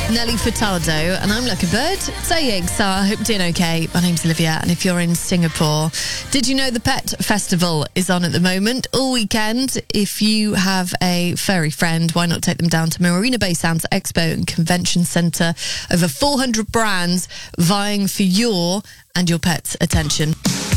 Nelly Furtado, and I'm Lucky Bird saying, so I hope you're doing okay. My name's Olivia, and if you're in Singapore, did you know the Pet Festival is on at the moment all weekend? If you have a furry friend, why not take them down to Marina Bay Sands Expo and Convention Centre? Over 400 brands vying for your and your pet's attention.